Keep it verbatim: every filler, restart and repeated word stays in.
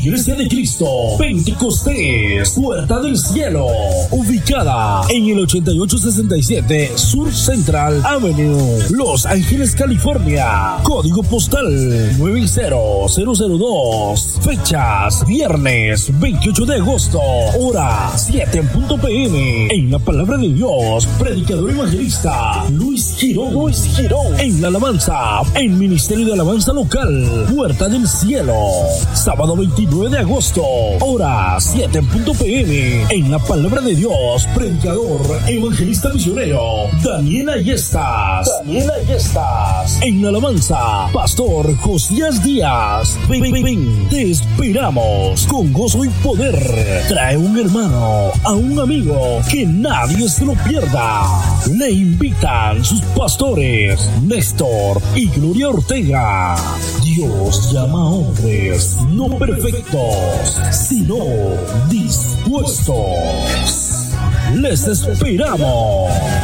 Iglesia de Cristo Pentecostés, Puerta del Cielo, ubicada en el ochenta y ocho sesenta y siete Sur Central Avenue, Los Ángeles, California. Código postal nueve cero cero cero dos. Fechas: viernes veintiocho de agosto, hora siete en punto p m. En la palabra de Dios, predicador evangelista Luis Girón. Luis Girón. En la alabanza, en Ministerio de Alabanza Local, Puerta del Cielo. Sábado veintinueve de agosto, hora siete en punto p m. En la palabra de Dios, predicador evangelista misionero Daniel Ayestas. Daniel Ayestas. En la alabanza, pastor Josías Díaz. Ven, ven, ven, te esperamos con gozo y poder. Trae un hermano, a un amigo, que nadie se lo pierda. Le invitan sus pastores Néstor y Gloria Ortega. Dios llama a hombres no perfectos, sino dispuestos. Les esperamos.